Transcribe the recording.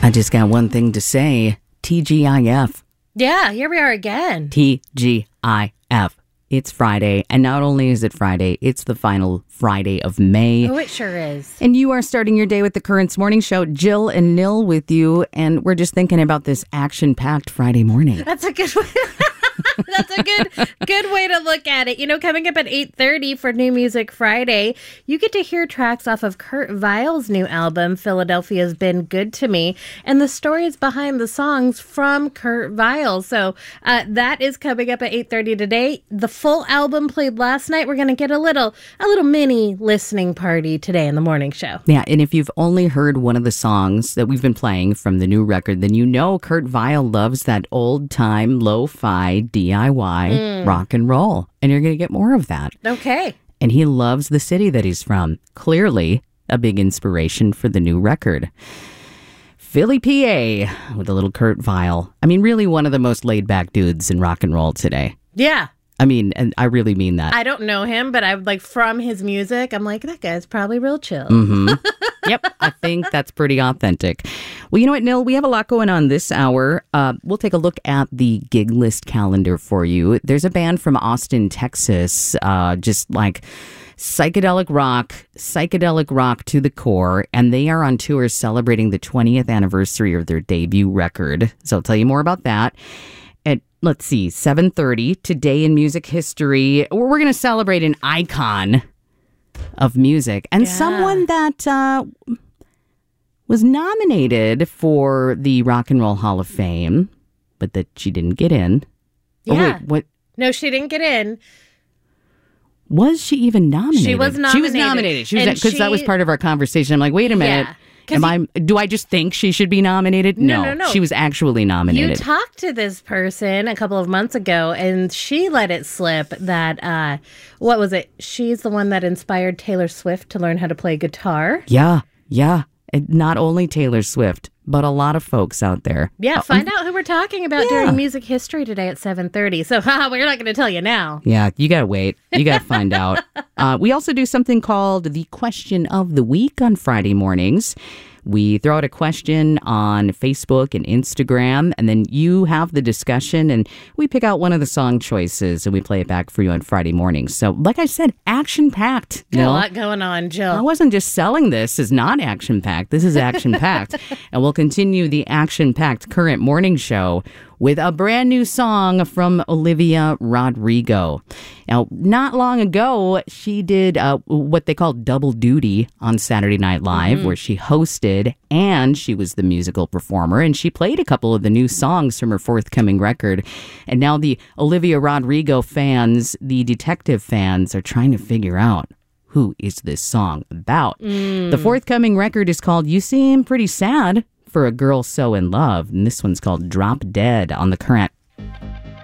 I just got one thing to say. TGIF. Yeah, here we are again. TGIF. It's Friday, and not only is it Friday, it's the final Friday of May. Oh, it sure is. And you are starting your day with the Currents Morning Show. Jill and Nil with you, and we're just thinking about this action-packed Friday morning. That's a good one. That's a good way to look at it. You know, coming up at 8:30 for New Music Friday, you get to hear tracks off of Kurt Vile's new album, Philadelphia's Been Good to Me, and the stories behind the songs from Kurt Vile. So that is coming up at 8:30 today. The full album played last night. We're going to get a little mini listening party today in the morning show. Yeah, and if you've only heard one of the songs that we've been playing from the new record, then you know Kurt Vile loves that old-time lo-fi DIY rock and roll, and you're going to get more of that. Okay. And he loves the city that he's from. Clearly a big inspiration for the new record. Philly, PA, with a little Kurt Vile. I mean, really one of the most laid-back dudes in rock and roll today. Yeah. I mean, and I really mean that. I don't know him, but I like from his music, I'm like, that guy's probably real chill. Mm-hmm. Yep, I think that's pretty authentic. Well, you know what, Nil? We have a lot going on this hour. We'll take a look at the gig list calendar for you. There's a band from Austin, Texas, just like psychedelic rock to the core, and they are on tour celebrating the 20th anniversary of their debut record. So I'll tell you more about that. At, let's see, 7:30, today in music history, we're going to celebrate an icon of music and someone that was nominated for the Rock and Roll Hall of Fame, but that she didn't get in. Yeah. Oh, wait, what? No, she didn't get in. Was she even nominated? She was nominated. Because that was part of our conversation. I'm like, wait a minute. Yeah. Do I just think she should be nominated? No. She was actually nominated. You talked to this person a couple of months ago, and she let it slip that, what was it? She's the one that inspired Taylor Swift to learn how to play guitar. Yeah. And not only Taylor Swift, but a lot of folks out there. Yeah, find out who we're talking about during music history today at 7:30. So we're not going to tell you now. Yeah, you got to wait. You got to find out. We also do something called the Question of the Week on Friday mornings. We throw out a question on Facebook and Instagram, and then you have the discussion, and we pick out one of the song choices, and we play it back for you on Friday mornings. So, like I said, action-packed. Got a lot going on, Jill. I wasn't just selling this as not action-packed. This is action-packed. And we'll continue the action-packed current morning show with a brand new song from Olivia Rodrigo. Now, not long ago, she did what they call double duty on Saturday Night Live, where she hosted and she was the musical performer, and she played a couple of the new songs from her forthcoming record. And now the Olivia Rodrigo fans, the detective fans, are trying to figure out, who is this song about? The forthcoming record is called You Seem Pretty Sad for a Girl So in Love, and this one's called Drop Dead on The Current.